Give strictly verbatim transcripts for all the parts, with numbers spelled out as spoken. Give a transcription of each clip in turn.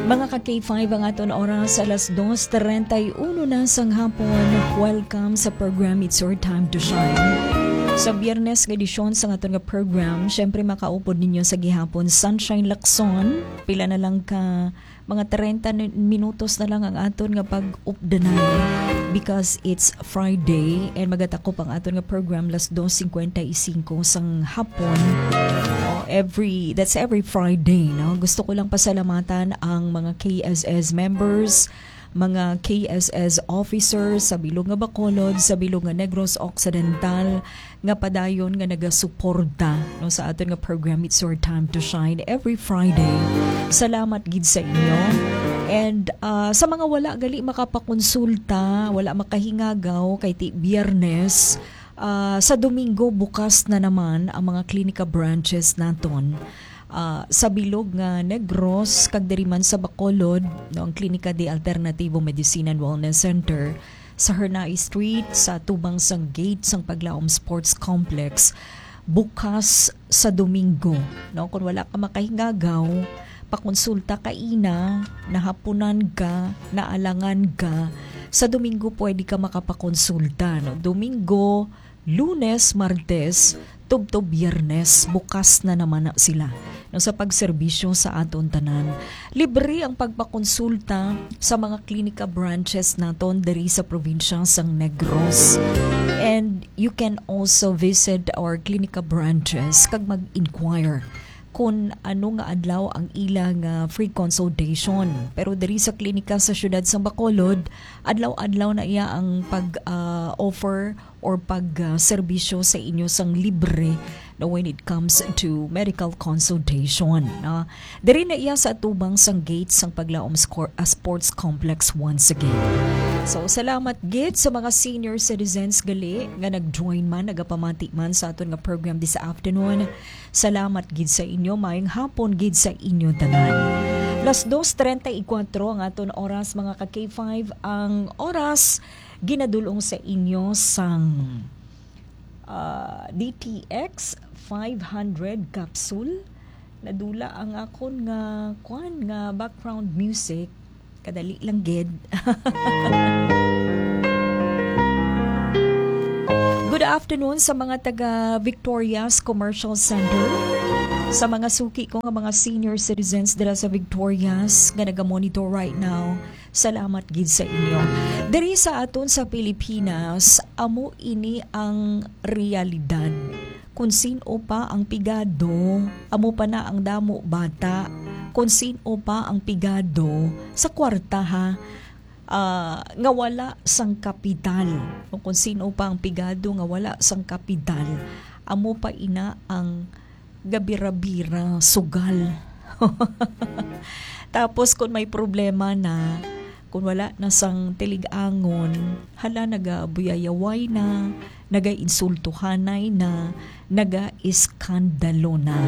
Mga ka-K five ang aton oras alas dos treinta-uno na sang hapon. Welcome sa program It's Your Time to Shine. Sa Biyernes nga edisyon sa aton nga program, syempre makaupod ninyo sa gihapon Sunshine Lacson. Pila na lang ka mga treinta minutos na lang ang aton nga pag-updanay because it's Friday and magatakop ang aton nga program las dos cincuenta-cinco sang hapon. Every that's every Friday, no? Gusto ko lang pasalamatan ang mga K S S members, mga K S S officers sa bilog nga Bacolod, sa bilog nga Negros Occidental nga padayon nga nagasuporta no sa aton nga program It's Your Time to Shine every Friday. Salamat gid sa inyo. And uh, sa mga wala gali makapakonsulta, wala makahingagaw kay ti Biyernes, Uh, sa Domingo bukas na naman ang mga klinika branches naton uh, sa bilog nga Negros kag diri man sa Bacolod no, ang Klinika de Alternativo Medicine and Wellness Center sa Hernay Street sa tubang sang gate sang Paglaom Sports Complex bukas sa Domingo no, kung wala ka makahingagaw pakonsulta ka ina, nahapunan ka, naalangan ka, sa Domingo pwede ka makapakonsulta no? Domingo, Lunes, Martes, tubto Biyernes, bukas na naman na sila no, sa pagserbisyo sa aton tanan. Libre ang pagpakonsulta sa mga klinika branches naton diri sa probinsya sang Negros. And you can also visit our klinika branches kag mag-inquire kung ano nga adlaw ang ilang uh, free consultation. Pero diri sa klinika sa syudad sa Bacolod, adlaw-adlaw na iya ang pag-offer uh, or pag-serbisyo uh, sa inyo sang libre no, when it comes to medical consultation. Uh, diri na iya sa tubang sang gate sang Paglaom uh, Sports Complex once again. So, salamat gid sa mga senior citizens gali nga nag-join man, nagapamati man sa aton nga program this afternoon. Salamat gid sa inyo, maayong hapon gid sa inyo tanan. Las dos treinta-cuatro ang aton oras mga ka-K five, ang oras ginadulong sa inyo sang uh, D T X five hundred capsule. Nadula ang akon nga kwan nga background music. Kadali lang gid. Good afternoon sa mga taga Victoria's Commercial Center. Sa mga suki ko nga mga senior citizens dira sa Victoria's nga naga-monitor right now. Salamat gid sa inyo. Diri sa aton sa Pilipinas, amo ini ang realidad. Kung sino pa ang pigado, amo pa na ang damo bata. Kung sino pa ang pigado sa kwarta ha, uh, nga wala sang kapital. Kung sino pa ang pigado nga wala sang kapital, amo pa ina ang gabira-bira sugal. Tapos kung may problema na, kung wala na sang tilig-angon, hala naga-buyayaway na, naga-insultuhanay na, naga-iskandalo na.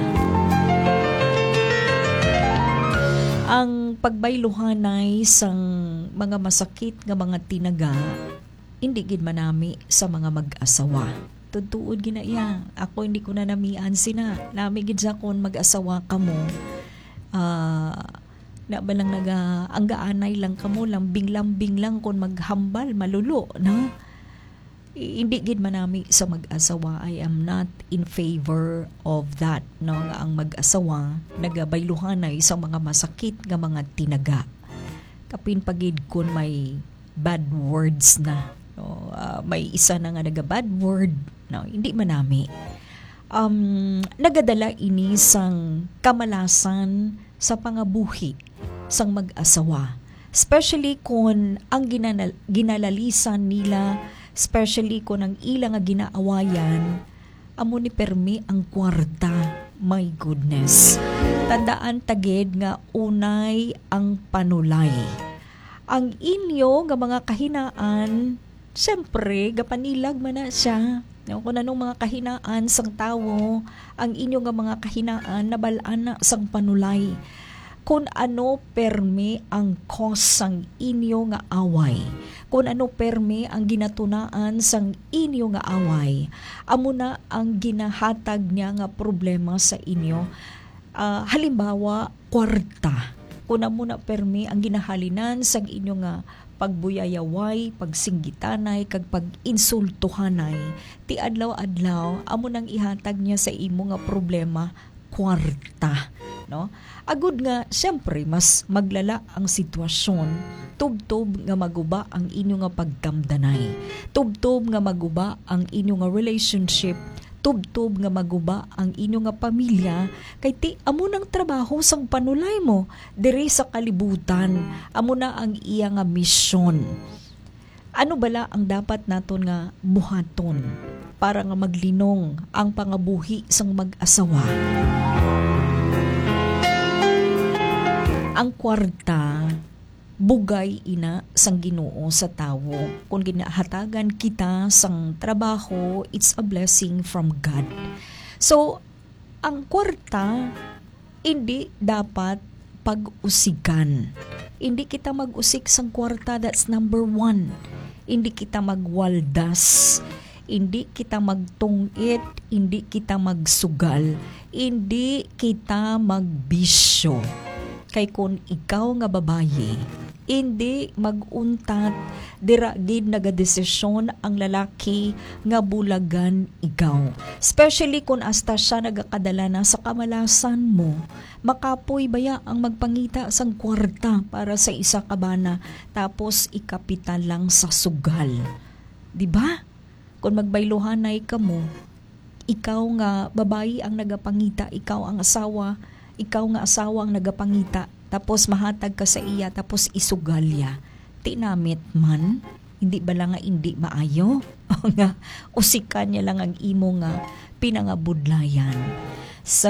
Ang pagbayluhanay sang mga masakit nga mga tinaga, hindi gid manami sa mga mag-asawa. Tutuod gina iya. Ako hindi ko na namian sina. Nami gid sa kon mag-asawa kamo. Ah, uh, na ba lang naga ang gaanay lang kamo, lambing-lambing lang kon maghambal, malulo, no? Hindi gid manami sa mag-asawa. I am not in favor of that, no? Nga ang mag-asawa nagabayluhanay sa mga masakit nga mga tinaga. Kapin pagid kun may bad words na, no? Uh, may isa na nga naga bad word, no? Hindi manami. Um, nagadala ini sang kamalasan sa pangabuhi sang mag-asawa. Especially kung ang ginanal- ginalalisan nila, especially kung ang ilang nga ginaawayan, amo ni permi ang kwarta. My goodness. Tandaan tagid nga unay ang panulay. Ang inyo nga mga kahinaan, siyempre, gapanilag man na siya. Kung anong mga kahinaan sang tawo, ang inyo nga mga kahinaan, nabalaan na sang panulay. Kung ano permi ang cause sang inyo nga away. Kung ano permi ang ginatunaan sang inyo nga away. Amo na ang ginahatag niya nga problema sa inyo. Uh, halimbawa, kwarta. Kuna mo na permi ang ginahalinan sa inyo nga pagbuyayaway, pagsinggitanay, kag pag-insultuhanay, ti adlaw-adlaw, amo nang ihatag niya sa imo nga problema, kwarta. No? Agud nga, siyempre, mas maglala ang sitwasyon, tubtob nga maguba ang inyo nga pagkamdanay, tubtob nga maguba ang inyo nga relationship, tubtob nga maguba ang inyo nga pamilya, kay ti amo nang trabaho sang panulay mo diri sa kalibutan, amo na ang iya nga misyon. Ano bala ang dapat naton nga buhaton para nga maglinong ang pangabuhi sang mag-asawa? Ang kwarta, bugay ina sang Ginoo sa tawo. Kung ginahatagan kita sang trabaho, it's a blessing from God. So, ang kwarta, hindi dapat pag-usikan. Hindi kita mag-usik sang kwarta, that's number one. Hindi kita magwaldas. Hindi kita magtungit. Hindi kita magsugal. Hindi kita magbisyo. Kay kung ikaw nga babaye, hindi maguntat dira gid nagadesisyon ang lalaki nga bulagan ikaw. Especially kung hasta siya nagakadala na sa kamalasan mo, makapoy baya ang magpangita sang kwarta para sa isa ka bana tapos ikapitan lang sa sugal. Di ba? Kung magbaylohanay ka mo, ikaw nga babae ang nagapangita, ikaw ang asawa, ikaw nga asawa ang nagapangita, tapos mahatag ka sa iya, tapos isugalya. Tinamit man, hindi ba lang nga hindi maayo? O nga, usikan niya lang ang imo nga pinangabudlayan. So,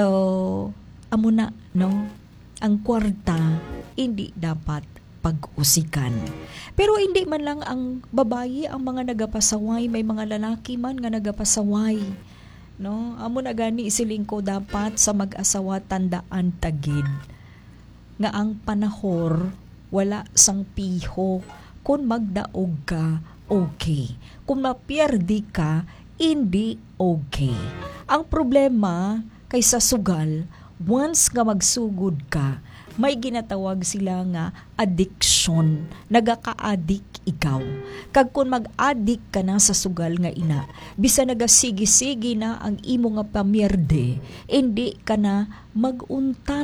amo na, no? Ang kwarta, hindi dapat pag-usikan. Pero hindi man lang ang babae ang mga nagapasaway, may mga lalaki man nga nagapasaway. No, amo na gani isiling ko dapat sa mag-asawa tandaan tagid nga ang panahor wala sang piho. Kung magdaog ka, okay. Kung mapierdi ka, hindi okay. Ang problema kaysa sugal, once nga magsugod ka, may ginatawag sila nga addiction. Nagaka-addict ikaw. Kag kung mag-addict ka na sa sugal nga ina, bisa nagasigi-sigi na ang imo nga pamierde, hindi ka na mag-unta